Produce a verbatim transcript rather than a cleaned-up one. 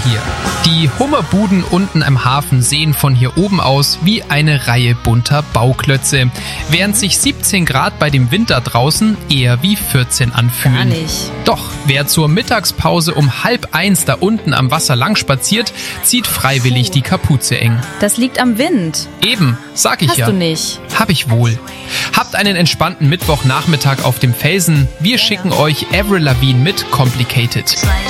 hier. Die Hummerbuden unten am Hafen sehen von hier oben aus wie eine Reihe bunter Bauklötze, während sich siebzehn Grad bei dem Winter draußen eher wie vierzehn anfühlen. Gar nicht. Doch, wer zur Mittagspause um halb eins da unten am Wasser lang spaziert, zieht freiwillig die Kapuze eng. Das liegt am Wind. Eben, sag ich Hast ja. du nicht. Hab ich wohl. Habt einen entspannten Mittwochnachmittag auf dem Felsen. Wir schicken euch Avril Lavigne mit Complicated.